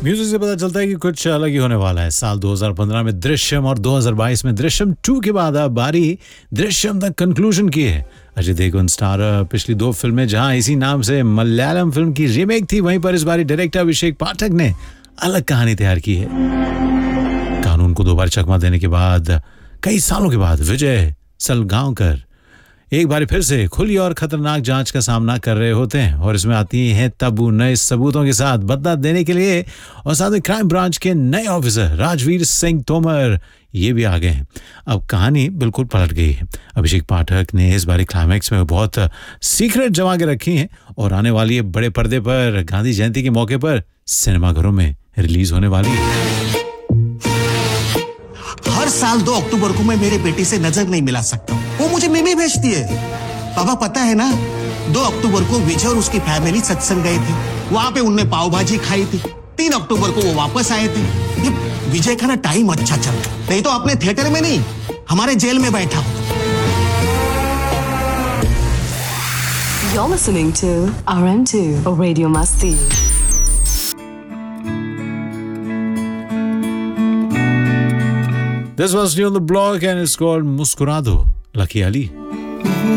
Music से पता चलता है कि कुछ अलग ही होने वाला है। साल 2015 में दृश्यम और 2022 में दृश्यम 2 के बाद अब बारी दृश्यम द कंक्लूजन की है। अजय देवगन स्टार पिछली 2 फिल्में जहां इसी नाम से मलयालम फिल्म की रीमेक थी, वहीं पर इस बारी डायरेक्टर अभिषेक पाठक ने अलग कहानी तैयार की है। कानून को 2 बार चकमा देने के बाद कई सालों के बाद विजय सलगांवकर एक बार फिर से खुली और खतरनाक जांच का सामना कर रहे होते हैं और इसमें आती हैं तब्बू नए सबूतों के साथ बदला देने के लिए, और साथ में क्राइम ब्रांच के नए ऑफिसर राजवीर सिंह तोमर ये भी आ गए हैं। अब कहानी बिल्कुल पलट गई है। अभिषेक पाठक ने इस बारी क्लाइमैक्स में बहुत सीक्रेट जमा के रखी हैं और आने वाली है बड़े पर्दे पर गांधी जयंती के मौके पर सिनेमाघरों में रिलीज होने वाली है। हर साल 2 अक्टूबर को मैं मेरे बेटी से नजर नहीं मिला सकता, वो मुझे मीमी भेजती है। पापा पता है ना, 2 अक्टूबर को विजय और उसकी फैमिली सत्संग गए थे, वहां पे उनने पाव भाजी खाई थी। 3 अक्टूबर को वो वापस आए थे। ये विजय का ना टाइम अच्छा चल रहा, नहीं तो अपने थिएटर में नहीं, हमारे जेल में बैठा। You're listening to RM2 Radio Masti. This was new on the block and it's called Muskurado, Lucky Ali.